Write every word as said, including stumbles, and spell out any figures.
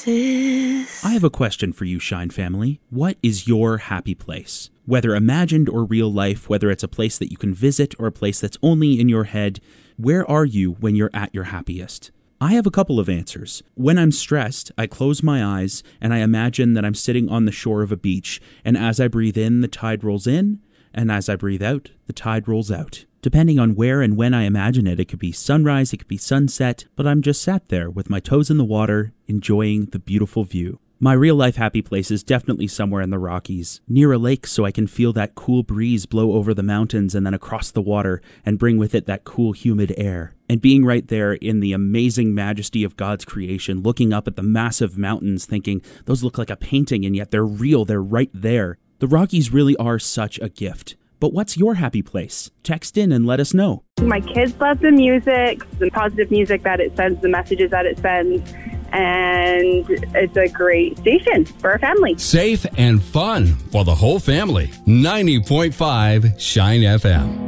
places. I have a question for you, Shine family. What is your happy place? Whether imagined or real life, whether it's a place that you can visit or a place that's only in your head, where are you when you're at your happiest? I have a couple of answers. When I'm stressed, I close my eyes and I imagine that I'm sitting on the shore of a beach, and as I breathe in, the tide rolls in, and as I breathe out, the tide rolls out. Depending on where and when I imagine it, it could be sunrise, it could be sunset, but I'm just sat there with my toes in the water, enjoying the beautiful view. My real-life happy place is definitely somewhere in the Rockies, near a lake, so I can feel that cool breeze blow over the mountains and then across the water and bring with it that cool, humid air. And being right there in the amazing majesty of God's creation, looking up at the massive mountains thinking, those look like a painting and yet they're real, they're right there. The Rockies really are such a gift. But what's your happy place? Text in and let us know. My kids love the music, the positive music that it sends, the messages that it sends, and it's a great station for our family. Safe and fun for the whole family. ninety point five Shine F M.